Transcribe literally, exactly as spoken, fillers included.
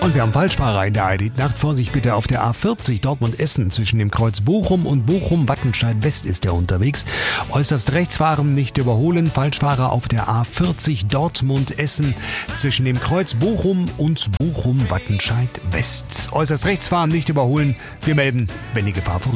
Und wir haben Falschfahrer in der Eidit-Nacht. Vorsicht bitte auf der A vierzig Dortmund-Essen zwischen dem Kreuz Bochum und Bochum-Wattenscheid-West ist er unterwegs. Äußerst rechts fahren, nicht überholen. Falschfahrer auf der A vierzig Dortmund-Essen zwischen dem Kreuz Bochum und Bochum-Wattenscheid-West. Äußerst rechts fahren, nicht überholen. Wir melden, wenn die Gefahr vorüber ist.